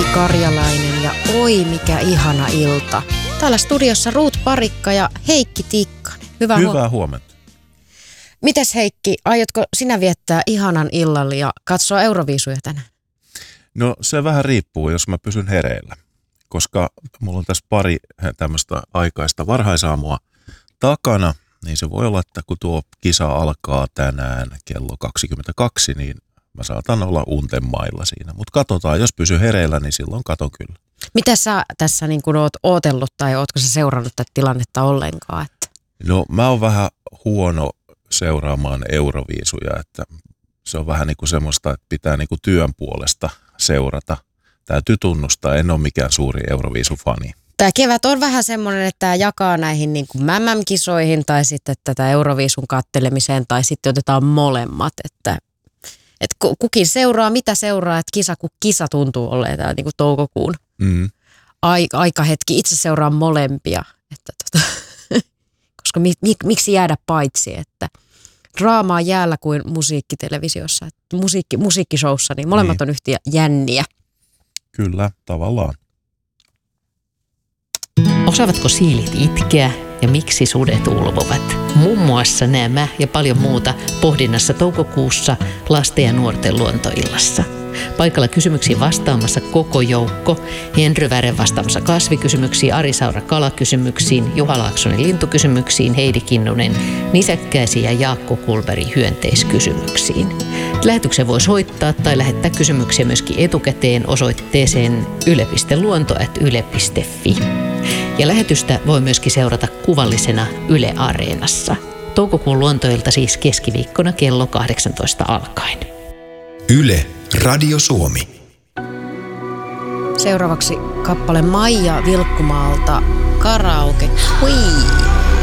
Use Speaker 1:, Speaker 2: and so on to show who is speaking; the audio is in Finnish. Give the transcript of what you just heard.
Speaker 1: Karjalainen ja oi mikä ihana ilta. Täällä studiossa Ruut Parikka ja Heikki Tikkanen.
Speaker 2: Hyvää huomenta.
Speaker 1: Mites Heikki, aiotko sinä viettää ihanan illan ja katsoa Euroviisuja tänään?
Speaker 2: No se vähän riippuu, jos mä pysyn hereillä, koska mulla on tässä pari tämmöistä aikaista varhaisaamua takana, niin se voi olla, että kun tuo kisa alkaa tänään kello 22, niin mä saatan olla unten mailla siinä. Mutta katsotaan, jos pysy hereillä, niin silloin katon kyllä.
Speaker 1: Mitä sä tässä niin kun oot ootellut tai ootko sä seurannut tätä tilannetta ollenkaan? Että?
Speaker 2: No mä oon vähän huono seuraamaan Euroviisuja, että se on vähän niin kuin semmoista, että pitää niin kuin työn puolesta seurata. Täytyy tunnustaa, en ole mikään suuri Euroviisufani. Tämä
Speaker 1: kevät on vähän semmoinen, että tämä jakaa näihin niin kuin MM-kisoihin tai sitten tätä Euroviisun kattelemiseen tai sitten otetaan molemmat, että kukin seuraa, mitä seuraa, että kisa kun kisa tuntuu olleen täällä niin kuin toukokuun aikahetki. Itse seuraan molempia, että koska miksi jäädä paitsi, että draamaa jäällä kuin musiikkitelevisiossa, musiikkishowssa, niin molemmat on yhtä jänniä.
Speaker 2: Kyllä, tavallaan.
Speaker 3: Osaavatko siilit itkeä ja miksi sudet ulvovat? Muun muassa nämä ja paljon muuta pohdinnassa toukokuussa lasten ja nuorten luontoillassa. Paikalla kysymyksiin vastaamassa koko joukko. Henry Väre vastaamassa kasvikysymyksiin, Ari Saura kalakysymyksiin, Juha Laaksonen lintukysymyksiin, Heidi Kinnunen nisäkkäisiin ja Jaakko Kulberi hyönteiskysymyksiin. Lähetyksen voi soittaa tai lähettää kysymyksiä myöskin etukäteen osoitteeseen yle.luonto@yle.fi. Ja lähetystä voi myöskin seurata kuvallisena Yle Areenassa. Toukokuun luontoilta siis keskiviikkona kello 18 alkaen.
Speaker 4: Yle Radio Suomi.
Speaker 1: Seuraavaksi kappale Maija Vilkkumaalta Karaoke Queen.